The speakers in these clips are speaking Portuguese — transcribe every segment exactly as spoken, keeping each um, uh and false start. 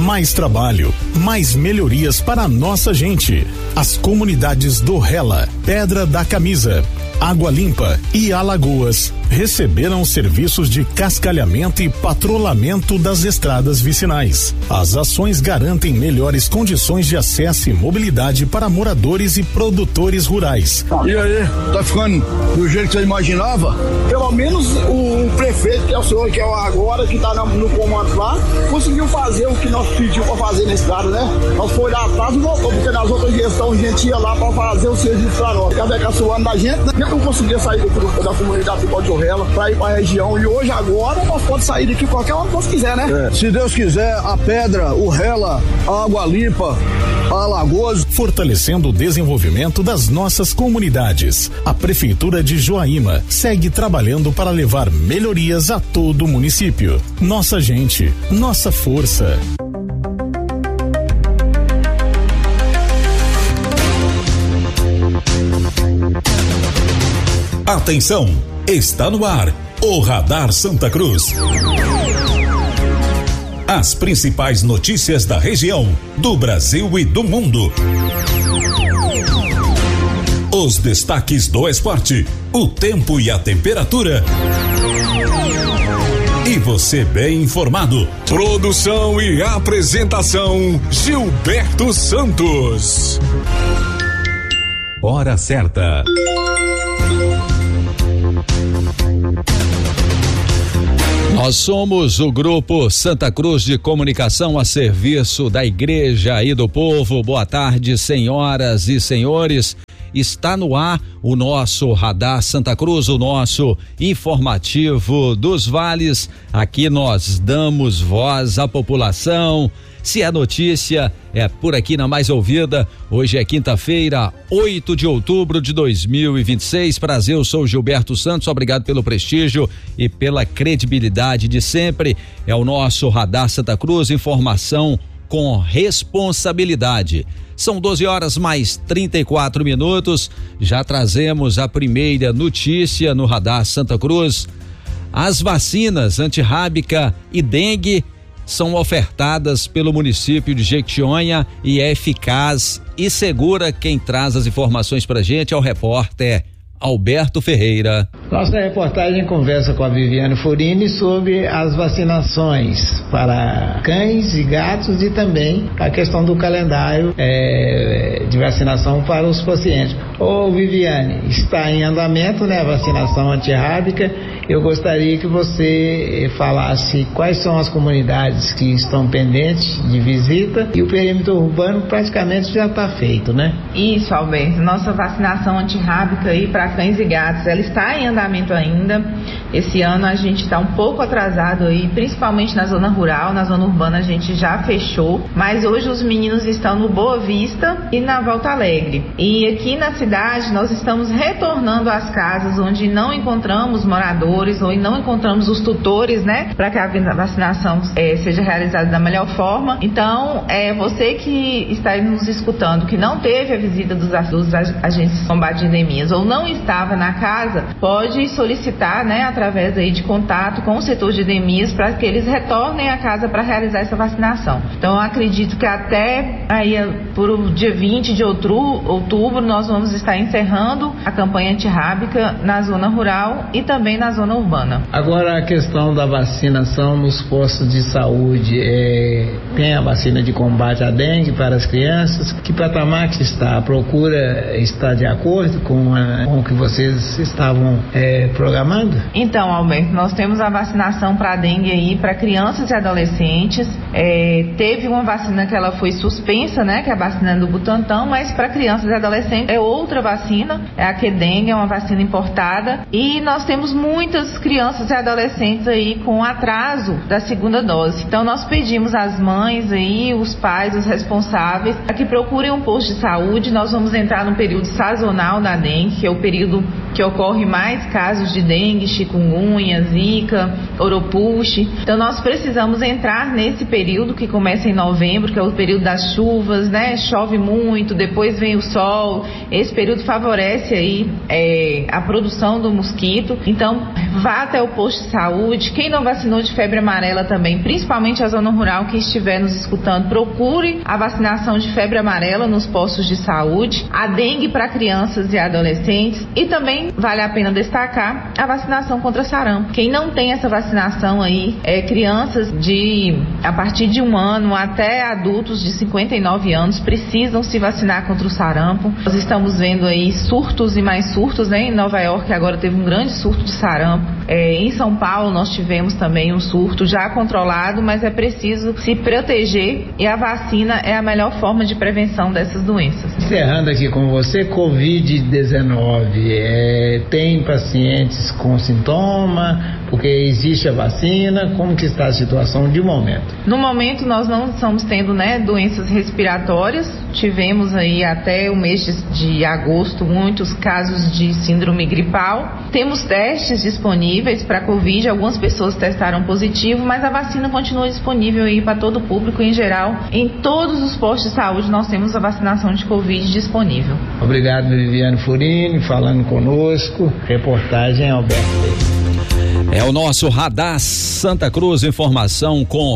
mais trabalho, mais melhorias para a nossa gente. As comunidades do Rela, Pedra da Camisa, Água Limpa e Alagoas receberam serviços de cascalhamento e patrulhamento das estradas vicinais. As ações garantem melhores condições de acesso e mobilidade para moradores e produtores rurais. E aí, tá ficando do jeito que você imaginava? Pelo menos o, o prefeito, que é o senhor, que é o agora, que tá no, no comando lá, conseguiu fazer o que nós pedimos pra fazer na estrada, né? Nós foi lá atrás e voltou, porque nas outras gestões a gente ia lá pra fazer o serviço pra nós. Cada caçoando da gente, né? Não conseguia sair daqui da comunidade do de Orrela pra ir pra região, e hoje agora nós podemos sair daqui qualquer hora que nós quiser, né? É. Se Deus quiser, a Pedra, o Rela, a Água Limpa, a Alagoas. Fortalecendo o desenvolvimento das nossas comunidades. A Prefeitura de Joaíma segue trabalhando para levar melhorias a todo o município. Nossa gente, nossa força. Atenção, está no ar o Radar Santa Cruz. As principais notícias da região, do Brasil e do mundo. Os destaques do esporte, o tempo e a temperatura. E você bem informado. Produção e apresentação, Gilberto Santos. Hora certa. Nós somos o Grupo Santa Cruz de Comunicação a serviço da Igreja e do Povo. Boa tarde, senhoras e senhores. Está no ar o nosso Radar Santa Cruz, o nosso informativo dos vales. Aqui nós damos voz à população. Se é notícia, é por aqui na mais ouvida. Hoje é quinta-feira, oito de outubro de dois mil e vinte e seis. Prazer, eu sou Gilberto Santos. Obrigado pelo prestígio e pela credibilidade de sempre. É o nosso Radar Santa Cruz, informação com responsabilidade. São doze horas mais trinta e quatro minutos. Já trazemos a primeira notícia no Radar Santa Cruz. As vacinas antirrábica e dengue são ofertadas pelo município de Jequitinhonha e é eficaz e segura. Quem traz as informações pra gente é o repórter Alberto Ferreira. Nossa reportagem conversa com a Viviane Forini sobre as vacinações para cães e gatos e também a questão do calendário é, de vacinação para os pacientes. Ô Viviane, está em andamento, né, a vacinação antirrábica. Eu gostaria que você falasse quais são as comunidades que estão pendentes de visita, e o perímetro urbano praticamente já está feito, né? Isso, Alberto. Nossa vacinação antirrábica aí para cães e gatos, ela está em andamento ainda. Esse ano a gente está um pouco atrasado aí, principalmente na zona rural. Na zona urbana a gente já fechou, mas hoje os meninos estão no Boa Vista e na Volta Alegre. E aqui na cidade nós estamos retornando às casas onde não encontramos moradores ou não encontramos os tutores, né, para que a vacinação é, seja realizada da melhor forma. Então, é você que está nos escutando, que não teve a visita dos, dos agentes de combate a endemias ou não estava na casa, pode solicitar, né, através aí de contato com o setor de endemias para que eles retornem à casa para realizar essa vacinação. Então, eu acredito que até aí por o dia vinte de outubro nós vamos estar encerrando a campanha antirrábica na zona rural e também na zona urbana. Agora a questão da vacinação nos postos de saúde, é, tem a vacina de combate à dengue para as crianças. Que patamar que está? A procura está de acordo com, a, com o que vocês estavam é, programando? Então, Alberto, nós temos a vacinação para a dengue aí para crianças e adolescentes. É, teve uma vacina que ela foi suspensa, né, que é a vacina do Butantan, mas para crianças e adolescentes é outra vacina, é a Qdengue, é uma vacina importada, e nós temos muitas crianças e adolescentes aí com atraso da segunda dose. Então nós pedimos às mães aí, os pais, os responsáveis, a que procurem um posto de saúde. Nós vamos entrar no período sazonal da dengue, que é o período que ocorre mais casos de dengue, chikungunya, zika, oropulche. Então nós precisamos entrar nesse período que começa em novembro, que é o período das chuvas, né? Chove muito, depois vem o sol. Esse período favorece aí é, a produção do mosquito. Então vá até o posto de saúde. Quem não vacinou de febre amarela também, principalmente a zona rural que estiver nos escutando, procure a vacinação de febre amarela nos postos de saúde, a dengue para crianças e adolescentes, e também vale a pena destacar a vacinação contra sarampo. Quem não tem essa vacinação aí, é crianças de a partir de um ano até adultos de cinquenta e nove anos precisam se vacinar contra o sarampo. Nós estamos vendo aí surtos e mais surtos, né? Em Nova York agora teve um grande surto de sarampo. É, em São Paulo nós tivemos também um surto já controlado, mas é preciso se proteger e a vacina é a melhor forma de prevenção dessas doenças. Encerrando aqui com você, covid dezenove, é, tem pacientes com sintoma, porque existe a vacina, como que está a situação de momento? No momento nós não estamos tendo, né, doenças respiratórias, tivemos aí até o mês de, de agosto muitos casos de síndrome gripal, temos testes disponíveis para Covid, algumas pessoas testaram positivo, mas a vacina continua disponível aí para todo o público em geral, em todos os postos de saúde nós temos a vacinação de Covid disponível. Obrigado, Viviane Furini, falando conosco, reportagem Alberto. É o nosso Radar Santa Cruz, informação com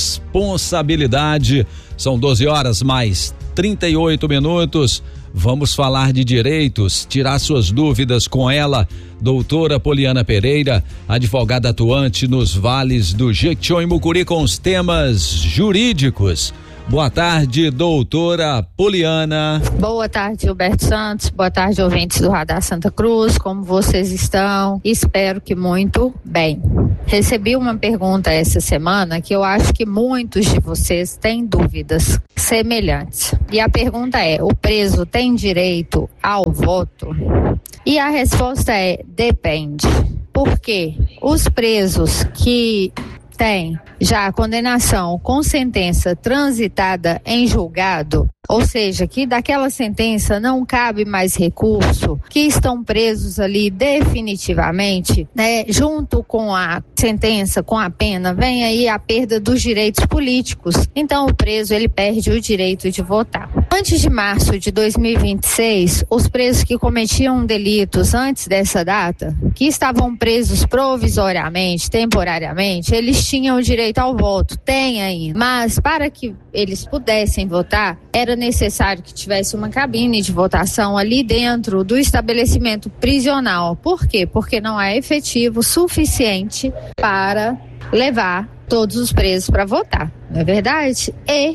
responsabilidade. São doze horas mais trinta e oito minutos. Vamos falar de direitos, tirar suas dúvidas com ela, doutora Poliana Pereira, advogada atuante nos vales do Jequitinhonha e Mucuri com os temas jurídicos. Boa tarde, doutora Poliana. Boa tarde, Gilberto Santos. Boa tarde, ouvintes do Radar Santa Cruz. Como vocês estão? Espero que muito bem. Recebi uma pergunta essa semana que eu acho que muitos de vocês têm dúvidas semelhantes. E a pergunta é: o preso tem direito ao voto? E a resposta é: depende. Por quê? Os presos que têm já a condenação com sentença transitada em julgado, ou seja, que daquela sentença não cabe mais recurso, que estão presos ali definitivamente, né, junto com a sentença, com a pena, vem aí a perda dos direitos políticos. Então o preso, ele perde o direito de votar. Antes de março de dois mil e vinte e seis, os presos que cometiam delitos antes dessa data, que estavam presos provisoriamente, temporariamente, eles tinham o direito ao voto, tem ainda, mas para que eles pudessem votar, era necessário que tivesse uma cabine de votação ali dentro do estabelecimento prisional. Por quê? Porque não é efetivo suficiente para levar todos os presos para votar, não é verdade? E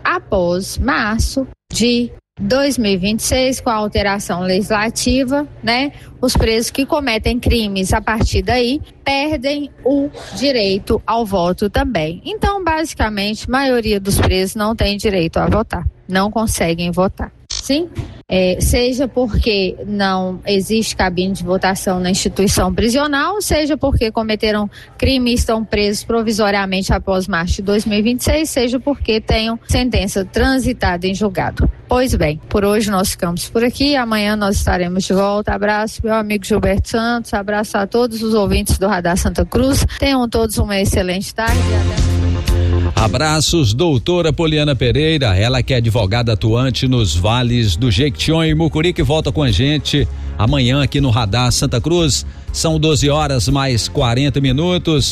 após março de dois mil e vinte e seis, com a alteração legislativa, né, os presos que cometem crimes a partir daí perdem o direito ao voto também. Então, basicamente, a maioria dos presos não tem direito a votar, não conseguem votar. Sim? É, seja porque não existe cabine de votação na instituição prisional, seja porque cometeram crime e estão presos provisoriamente após março de dois mil e vinte e seis, seja porque tenham sentença transitada em julgado. Pois bem, por hoje nós ficamos por aqui, amanhã nós estaremos de volta. Abraço, meu amigo Gilberto Santos, abraço a todos os ouvintes do Radar Santa Cruz, tenham todos uma excelente tarde e até. Abraços, doutora Poliana Pereira, ela que é advogada atuante nos vales do Jequitinhonha e Mucuri, que volta com a gente amanhã aqui no Radar Santa Cruz. São doze horas mais quarenta minutos.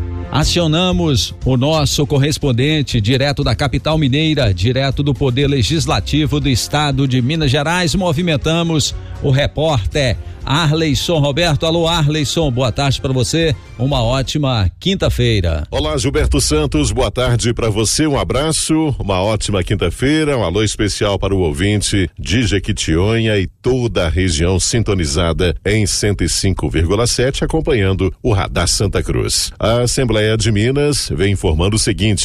Acionamos o nosso correspondente direto da capital mineira, direto do Poder Legislativo do Estado de Minas Gerais. Movimentamos o repórter Arleison Roberto. Alô, Arleison, boa tarde para você, uma ótima quinta-feira. Olá, Gilberto Santos, boa tarde para você, um abraço, uma ótima quinta-feira, um alô especial para o ouvinte de Jequitinhonha e toda a região sintonizada em cento e cinco vírgula sete, acompanhando o Radar Santa Cruz. A Assembleia de Minas vem informando o seguinte: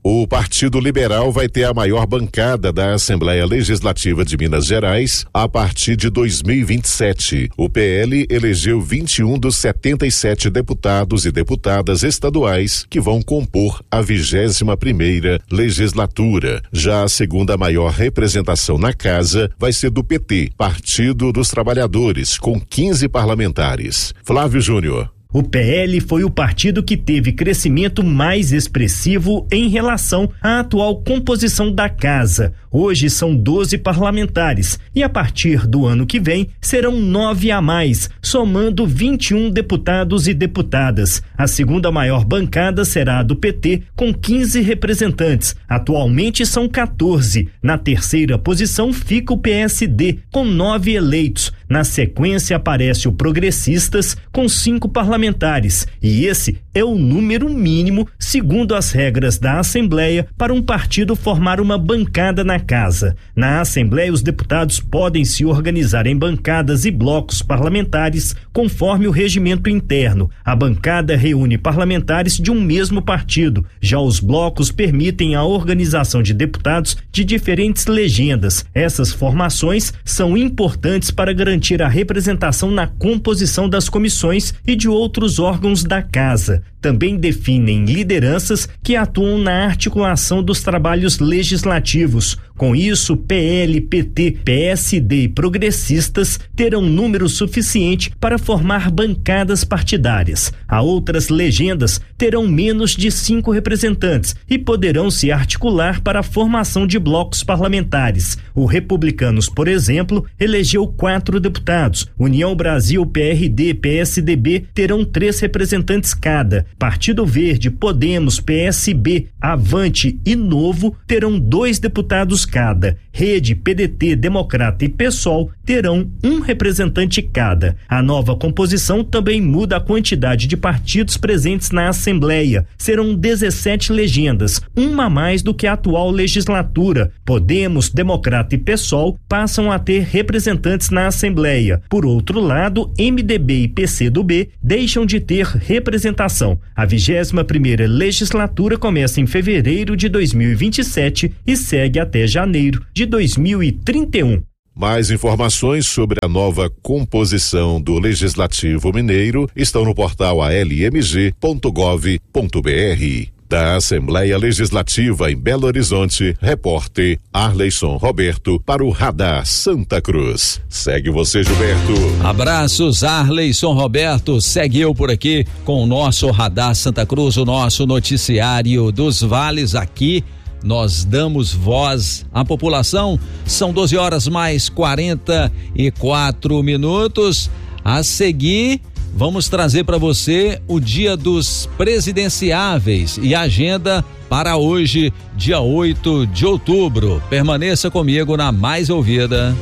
O Partido Liberal vai ter a maior bancada da Assembleia Legislativa de Minas Gerais a partir de dois mil e vinte e sete. O P L elegeu vinte e um dos setenta e sete deputados e deputadas estaduais que vão compor a vigésima primeira legislatura. Já a segunda maior representação na casa vai ser do P T, Partido dos Trabalhadores, com quinze parlamentares. Flávio Júnior. O P L foi o partido que teve crescimento mais expressivo em relação à atual composição da casa. Hoje são doze parlamentares e a partir do ano que vem serão nove a mais, somando vinte e um deputados e deputadas. A segunda maior bancada será a do P T, com quinze representantes. Atualmente são quatorze. Na terceira posição fica o P S D, com nove eleitos. Na sequência aparece o Progressistas, com cinco parlamentares. E esse é o número mínimo, segundo as regras da Assembleia, para um partido formar uma bancada na casa. Na Assembleia, os deputados podem se organizar em bancadas e blocos parlamentares, conforme o regimento interno. A bancada reúne parlamentares de um mesmo partido. Já os blocos permitem a organização de deputados de diferentes legendas. Essas formações são importantes para garantir a representação na composição das comissões e de outros órgãos da casa. Também definem lideranças que atuam na articulação dos trabalhos legislativos. Com isso, P L, P T, P S D e Progressistas terão número suficiente para formar bancadas partidárias. A outras legendas terão menos de cinco representantes e poderão se articular para a formação de blocos parlamentares. O Republicanos, por exemplo, elegeu quatro deputados. União Brasil, P R D, P S D B terão três representantes cada. Partido Verde, Podemos, P S B, Avante e Novo terão dois deputados cada. Rede, P D T, Democrata e PSOL terão um representante cada. A nova composição também muda a quantidade de partidos presentes na Assembleia. Serão dezessete legendas, uma a mais do que a atual legislatura. Podemos, Democrata e PSOL passam a ter representantes na Assembleia. Por outro lado, M D B e P C do B deixam de ter representação. A vigésima primeira legislatura começa em fevereiro de dois mil e vinte e sete e segue até janeiro de dois mil e trinta e um. Mais informações sobre a nova composição do Legislativo Mineiro estão no portal a l m g ponto gov ponto b r. Da Assembleia Legislativa em Belo Horizonte, repórter Arleison Roberto para o Radar Santa Cruz. Segue você, Gilberto. Abraços, Arleison Roberto. Segue eu por aqui com o nosso Radar Santa Cruz, o nosso noticiário dos vales aqui. Nós damos voz à população. São doze horas mais quarenta e quatro minutos. A seguir, vamos trazer para você o Dia dos Presidenciáveis e a agenda para hoje, dia oito de outubro. Permaneça comigo na mais ouvida.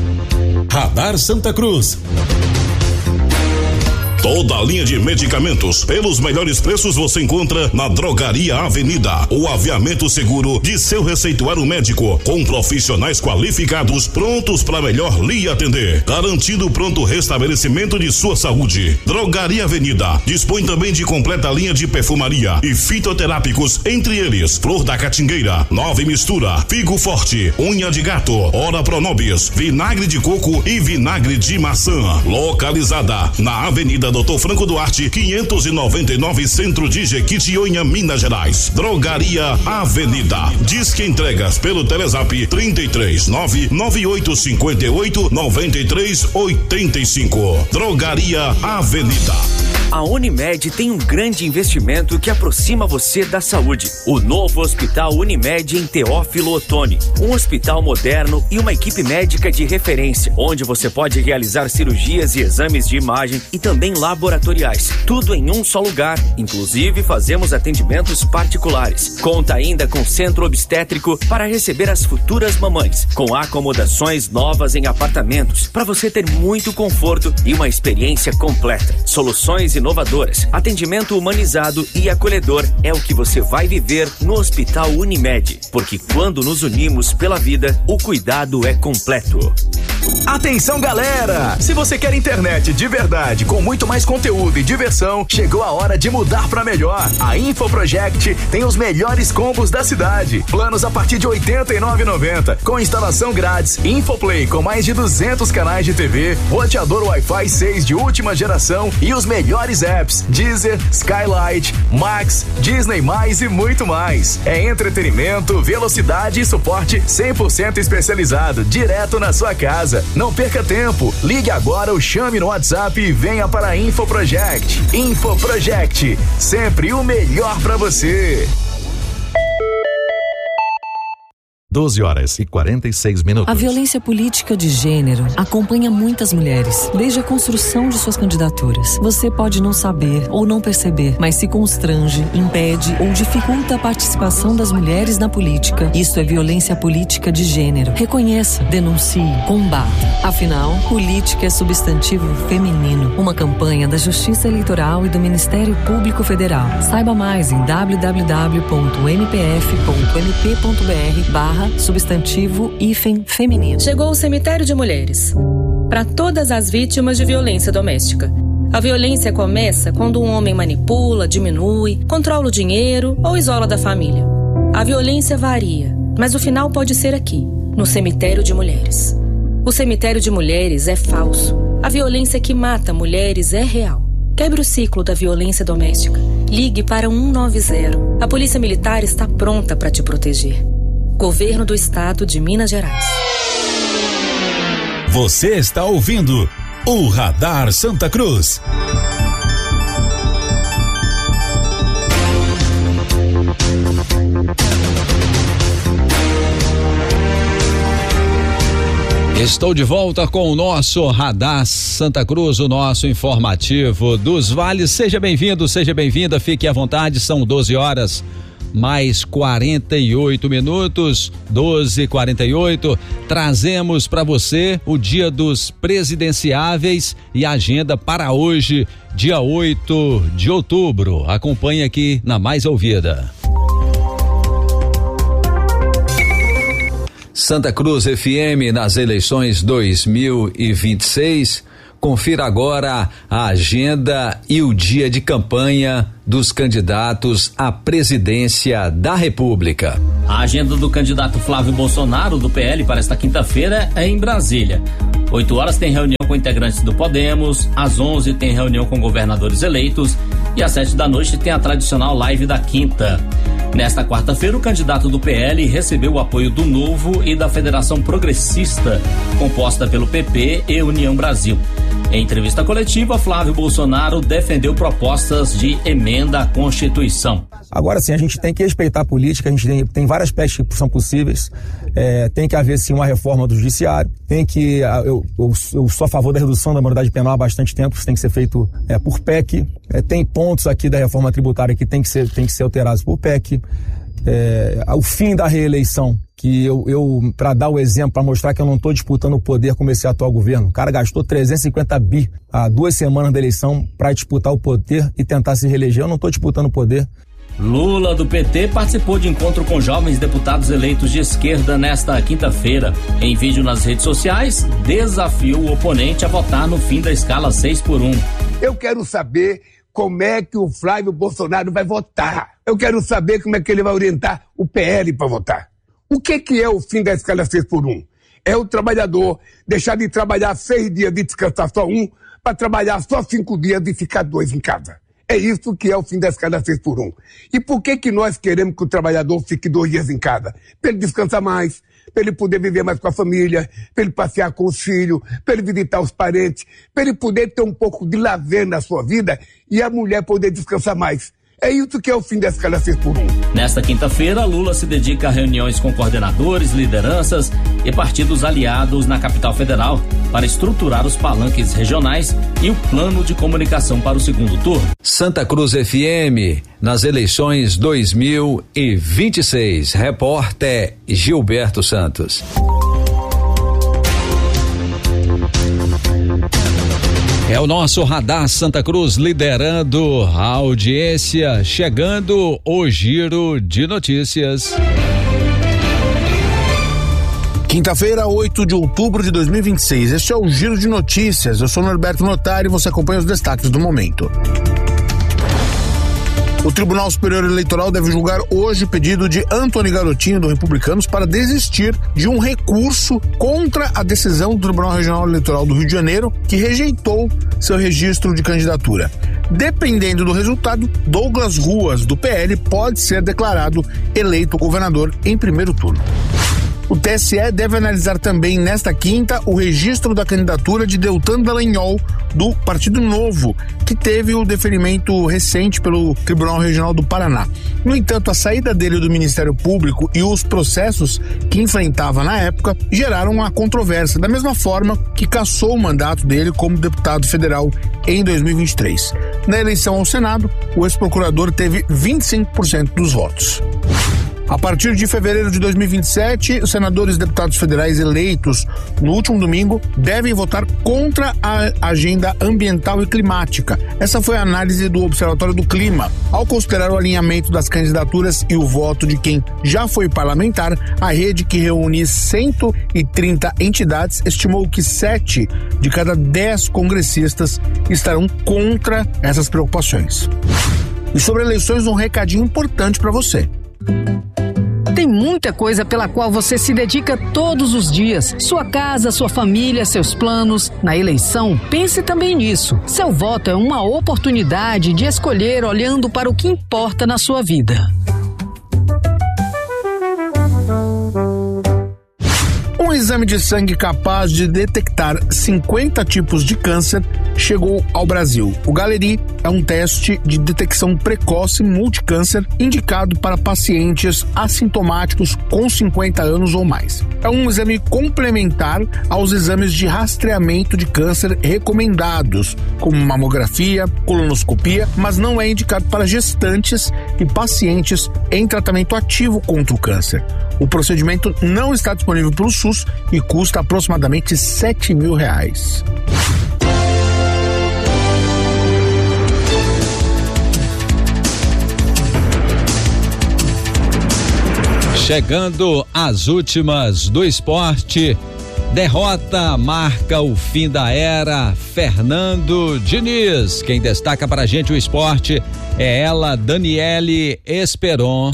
Radar Santa Cruz. Toda a linha de medicamentos pelos melhores preços você encontra na Drogaria Avenida. O aviamento seguro de seu receituário médico, com profissionais qualificados prontos para melhor lhe atender, garantindo o pronto restabelecimento de sua saúde. Drogaria Avenida dispõe também de completa linha de perfumaria e fitoterápicos, entre eles Flor da Catingueira, Nova Mistura, Figo Forte, Unha de Gato, Ora Pronobis, Vinagre de Coco e Vinagre de Maçã. Localizada na Avenida Doutor Franco Duarte, quinhentos e noventa e nove, Centro de Jequitinhonha, Minas Gerais. Drogaria Avenida. Disque entregas pelo Telezap trinta e três, nove nove oito cinco oito, nove três oito cinco. Drogaria Avenida. A Unimed tem um grande investimento que aproxima você da saúde. O novo Hospital Unimed em Teófilo Otoni. Um hospital moderno e uma equipe médica de referência, onde você pode realizar cirurgias e exames de imagem e também laboratoriais. Tudo em um só lugar. Inclusive, fazemos atendimentos particulares. Conta ainda com centro obstétrico para receber as futuras mamães, com acomodações novas em apartamentos, para você ter muito conforto e uma experiência completa. Soluções inovadoras, atendimento humanizado e acolhedor é o que você vai viver no Hospital Unimed, porque quando nos unimos pela vida, o cuidado é completo. Atenção, galera! Se você quer internet de verdade, com muito mais conteúdo e diversão, chegou a hora de mudar pra melhor. A InfoProject tem os melhores combos da cidade. Planos a partir de oitenta e nove reais e noventa centavos, com instalação grátis, Infoplay com mais de duzentos canais de T V, roteador Wi-Fi seis de última geração e os melhores apps, Deezer, Skylight, Max, Disney mais e muito mais. É entretenimento, velocidade e suporte cem por cento especializado, direto na sua casa. Não perca tempo, ligue agora ou chame no WhatsApp e venha para a InfoProject. InfoProject, sempre o melhor para você. doze horas e quarenta e seis minutos. A violência política de gênero acompanha muitas mulheres, desde a construção de suas candidaturas. Você pode não saber ou não perceber, mas se constrange, impede ou dificulta a participação das mulheres na política. Isso é violência política de gênero. Reconheça, denuncie, combata. Afinal, política é substantivo feminino. Uma campanha da Justiça Eleitoral e do Ministério Público Federal. Saiba mais em w w w ponto m p f ponto m p ponto b r barra substantivo hífen feminino. Chegou o Cemitério de Mulheres. Para todas as vítimas de violência doméstica. A violência começa quando um homem manipula, diminui, controla o dinheiro ou isola da família. A violência varia, mas o final pode ser aqui, no Cemitério de Mulheres. O Cemitério de Mulheres é falso. A violência que mata mulheres é real. Quebre o ciclo da violência doméstica. Ligue para um nove zero. A Polícia Militar está pronta para te proteger. Governo do Estado de Minas Gerais. Você está ouvindo o Radar Santa Cruz. Estou de volta com o nosso Radar Santa Cruz, o nosso informativo dos vales. Seja bem-vindo, seja bem-vinda, fique à vontade, são doze horas. Mais quarenta e oito minutos, doze e quarenta e oito, trazemos para você o dia dos presidenciáveis e a agenda para hoje, dia oito de outubro. Acompanhe aqui na Mais Ouvida. Santa Cruz F M nas eleições dois mil e vinte e seis. Confira agora a agenda e o dia de campanha dos candidatos à presidência da República. A agenda do candidato Flávio Bolsonaro, do P L, para esta quinta-feira é em Brasília. oito horas tem reunião com integrantes do Podemos, às onze tem reunião com governadores eleitos e às sete da noite tem a tradicional live da quinta. Nesta quarta-feira, o candidato do P L recebeu o apoio do Novo e da Federação Progressista, composta pelo P P e União Brasil. Em entrevista coletiva, Flávio Bolsonaro defendeu propostas de emenda à Constituição. Agora sim, a gente tem que respeitar a política, a gente tem, tem várias pestes que são possíveis, é, tem que haver sim uma reforma do judiciário, tem que, eu, eu, eu sou a favor da redução da maioridade penal há bastante tempo, isso tem que ser feito é, por P E C, é, tem pontos aqui da reforma tributária que tem que ser, tem que ser alterados por P E C, é, o fim da reeleição, que eu, eu para dar o exemplo, para mostrar que eu não estou disputando o poder como esse atual governo, o cara gastou trezentos e cinquenta bi há duas semanas da eleição para disputar o poder e tentar se reeleger, eu não estou disputando o poder. Lula, do P T, participou de encontro com jovens deputados eleitos de esquerda nesta quinta-feira. Em vídeo nas redes sociais, desafiou o oponente a votar no fim da escala seis por um. Eu quero saber como é que o Flávio Bolsonaro vai votar. Eu quero saber como é que ele vai orientar o P L para votar. O que que é o fim da escala seis por um? É o trabalhador deixar de trabalhar seis dias e descansar só um, para trabalhar só cinco dias e ficar dois em casa. É isso que é o fim da escala seis por um. E por que que nós queremos que o trabalhador fique dois dias em casa? Para ele descansar mais, para ele poder viver mais com a família, para ele passear com os filhos, para ele visitar os parentes, para ele poder ter um pouco de lazer na sua vida e a mulher poder descansar mais. É isso que é o fim da escala seis por um. Nesta quinta-feira, Lula se dedica a reuniões com coordenadores, lideranças e partidos aliados na capital federal para estruturar os palanques regionais e o plano de comunicação para o segundo turno. Santa Cruz F M nas eleições dois mil e vinte e seis. Repórter Gilberto Santos. É o nosso Radar Santa Cruz liderando a audiência, chegando o giro de notícias. Quinta-feira, oito de outubro de dois mil e vinte e seis. Este é o Giro de Notícias. Eu sou Norberto Notari e você acompanha os destaques do momento. O Tribunal Superior Eleitoral deve julgar hoje o pedido de Antony Garotinho, do Republicanos, para desistir de um recurso contra a decisão do Tribunal Regional Eleitoral do Rio de Janeiro, que rejeitou seu registro de candidatura. Dependendo do resultado, Douglas Ruas, do P L, pode ser declarado eleito governador em primeiro turno. O T S E deve analisar também nesta quinta o registro da candidatura de Deltan Dallagnol, do Partido Novo, que teve o deferimento recente pelo Tribunal Regional do Paraná. No entanto, a saída dele do Ministério Público e os processos que enfrentava na época geraram uma controvérsia, da mesma forma que cassou o mandato dele como deputado federal em dois mil e vinte e três. Na eleição ao Senado, o ex-procurador teve vinte e cinco por cento dos votos. A partir de fevereiro de dois mil e vinte e sete, os senadores e deputados federais eleitos no último domingo devem votar contra a agenda ambiental e climática. Essa foi a análise do Observatório do Clima. Ao considerar o alinhamento das candidaturas e o voto de quem já foi parlamentar, a rede, que reúne cento e trinta entidades, estimou que sete de cada dez congressistas estarão contra essas preocupações. E sobre eleições, um recadinho importante para você. Tem muita coisa pela qual você se dedica todos os dias. Sua casa, sua família, seus planos. Na eleição, pense também nisso. Seu voto é uma oportunidade de escolher olhando para o que importa na sua vida. Um exame de sangue capaz de detectar cinquenta tipos de câncer chegou ao Brasil. O Galleri é um teste de detecção precoce multicâncer indicado para pacientes assintomáticos com cinquenta anos ou mais. É um exame complementar aos exames de rastreamento de câncer recomendados, como mamografia, colonoscopia, mas não é indicado para gestantes e pacientes em tratamento ativo contra o câncer. O procedimento não está disponível pelo SUS e custa aproximadamente sete mil reais. Chegando às últimas do esporte, derrota marca o fim da era Fernando Diniz. Quem destaca para a gente o esporte é ela, Daniele Esperon.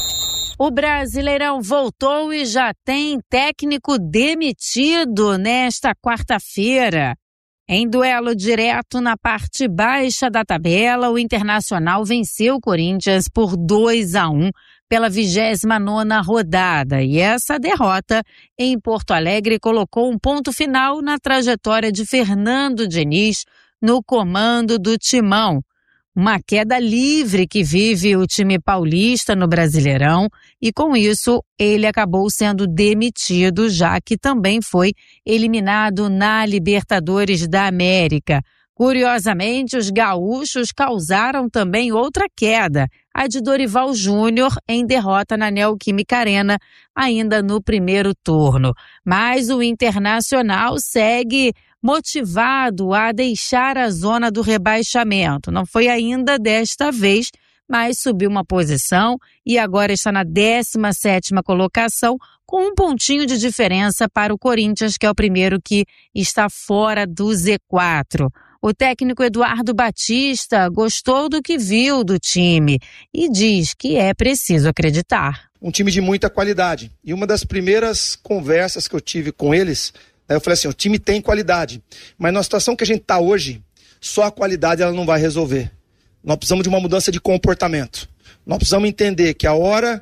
O Brasileirão voltou e já tem técnico demitido nesta quarta-feira. Em duelo direto na parte baixa da tabela, o Internacional venceu o Corinthians por dois a um pela vigésima nona rodada. E essa derrota em Porto Alegre colocou um ponto final na trajetória de Fernando Diniz no comando do Timão. Uma queda livre que vive o time paulista no Brasileirão e, com isso, ele acabou sendo demitido, já que também foi eliminado na Libertadores da América. Curiosamente, os gaúchos causaram também outra queda, a de Dorival Júnior em derrota na Neoquímica Arena, ainda no primeiro turno. Mas o Internacional segue motivado a deixar a zona do rebaixamento. Não foi ainda desta vez, mas subiu uma posição e agora está na décima sétima colocação, com um pontinho de diferença para o Corinthians, que é o primeiro que está fora do Z quatro. O técnico Eduardo Batista gostou do que viu do time e diz que é preciso acreditar. Um time de muita qualidade. E uma das primeiras conversas que eu tive com eles, eu falei assim, o time tem qualidade, mas na situação que a gente está hoje, só a qualidade ela não vai resolver. Nós precisamos de uma mudança de comportamento. Nós precisamos entender que a hora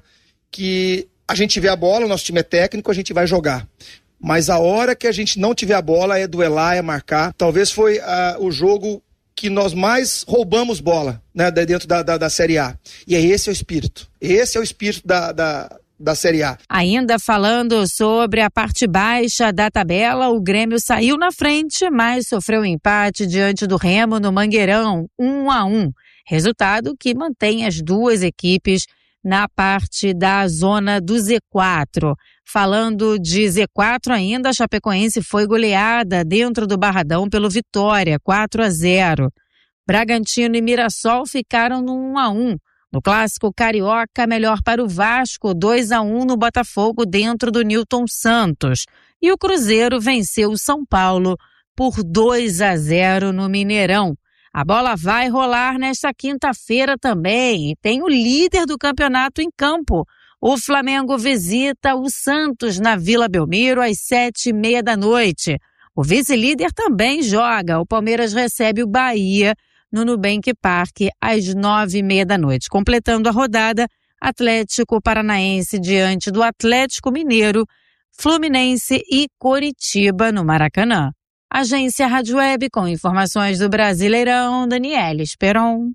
que a gente tiver a bola, o nosso time é técnico, a gente vai jogar. Mas a hora que a gente não tiver a bola é duelar, é marcar. Talvez foi uh, o jogo que nós mais roubamos bola, né, dentro da, da, da Série A. E é esse é o espírito. Esse é o espírito da... da da Série A. Ainda falando sobre a parte baixa da tabela, o Grêmio saiu na frente, mas sofreu um empate diante do Remo no Mangueirão, um a um. Resultado que mantém as duas equipes na parte da zona do Z quatro. Falando de Z quatro ainda, a Chapecoense foi goleada dentro do Barradão pelo Vitória, quatro a zero. Bragantino e Mirassol ficaram no um a um. No clássico carioca, melhor para o Vasco, dois a um no Botafogo dentro do Newton Santos. E o Cruzeiro venceu o São Paulo por dois a zero no Mineirão. A bola vai rolar nesta quinta-feira também e tem o líder do campeonato em campo. O Flamengo visita o Santos na Vila Belmiro às sete e meia da noite. O vice-líder também joga. O Palmeiras recebe o Bahia no Nubank Park às nove e meia da noite. Completando a rodada, Atlético Paranaense diante do Atlético Mineiro, Fluminense e Coritiba no Maracanã. Agência Rádio Web com informações do Brasileirão, Daniela Esperon.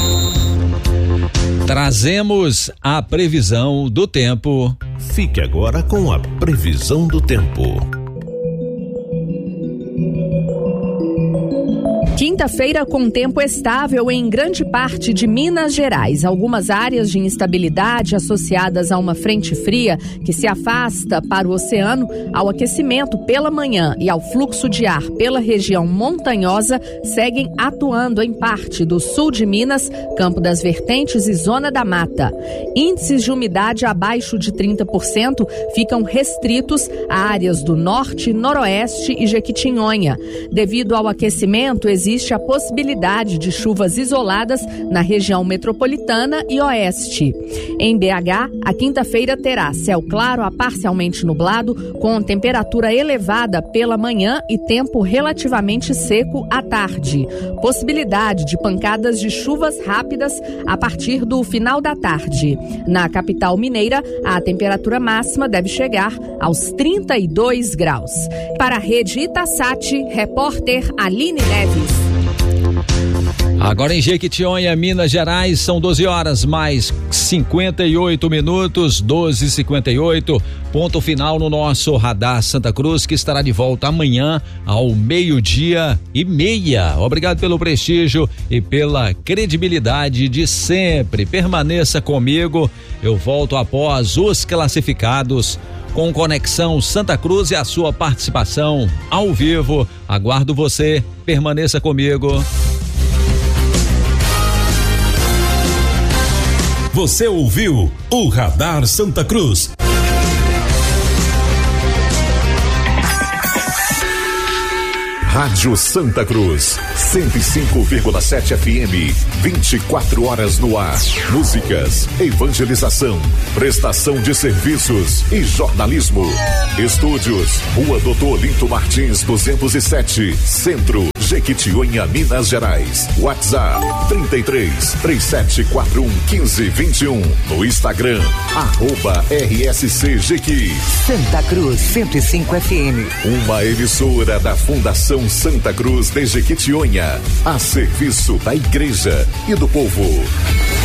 Trazemos a previsão do tempo. Fique agora com a previsão do tempo. Quinta-feira com tempo estável em grande parte de Minas Gerais. Algumas áreas de instabilidade associadas a uma frente fria que se afasta para o oceano, ao aquecimento pela manhã e ao fluxo de ar pela região montanhosa seguem atuando em parte do sul de Minas, Campo das Vertentes e Zona da Mata. Índices de umidade abaixo de trinta por cento ficam restritos a áreas do norte, noroeste e Jequitinhonha. Devido ao aquecimento, existe Existe a possibilidade de chuvas isoladas na região metropolitana e oeste. Em B H, a quinta-feira terá céu claro a parcialmente nublado, com temperatura elevada pela manhã e tempo relativamente seco à tarde. Possibilidade de pancadas de chuvas rápidas a partir do final da tarde. Na capital mineira, a temperatura máxima deve chegar aos trinta e dois graus. Para a Rede Itasat, repórter Aline Neves. Agora em Jequitinhonha, Minas Gerais, são doze horas mais cinquenta e oito minutos, doze e cinquenta e oito, ponto final no nosso Radar Santa Cruz, que estará de volta amanhã ao meio-dia e meia. Obrigado pelo prestígio e pela credibilidade de sempre. Permaneça comigo, eu volto após os classificados com Conexão Santa Cruz e a sua participação ao vivo. Aguardo você, permaneça comigo. Você ouviu o Radar Santa Cruz. Rádio Santa Cruz, cento e cinco vírgula sete F M, vinte e quatro horas no ar. Músicas, evangelização, prestação de serviços e jornalismo. Estúdios, Rua Doutor Olinto Martins, duzentos e sete, Centro, Jequitinhonha, Minas Gerais. WhatsApp trinta e três, três sete quatro um, quinze vinte e um. No Instagram, arroba R S C Jequi. Santa Cruz, cento e cinco F M. Uma emissora da Fundação Santa Cruz de Jequitinhonha, a serviço da igreja e do povo.